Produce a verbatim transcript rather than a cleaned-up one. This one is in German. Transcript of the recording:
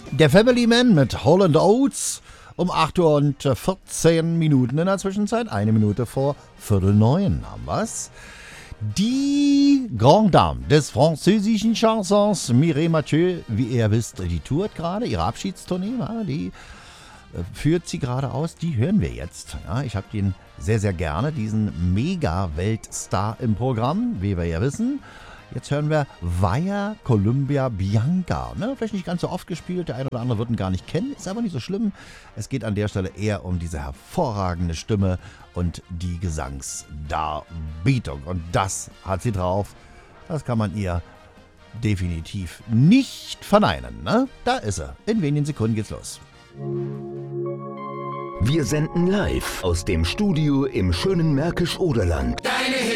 Der Family Man mit Holland Oates um acht Uhr und vierzehn Minuten in der Zwischenzeit. Eine Minute vor Viertel neun haben wir's. Die Grande Dame des französischen Chansons, Mireille Mathieu, wie ihr wisst, die tourt gerade, ihre Abschiedstournee, die äh, führt sie gerade aus, die hören wir jetzt. Ja, ich habe den sehr, sehr gerne, diesen Mega-Weltstar im Programm, wie wir ja wissen. Jetzt hören wir Via Columbia Bianca. Ne? Vielleicht nicht ganz so oft gespielt, der eine oder andere wird ihn gar nicht kennen, ist aber nicht so schlimm. Es geht an der Stelle eher um diese hervorragende Stimme und die Gesangsdarbietung. Und das hat sie drauf. Das kann man ihr definitiv nicht verneinen. Ne? Da ist sie. In wenigen Sekunden geht's los. Wir senden live aus dem Studio im schönen Märkisch-Oderland. Deine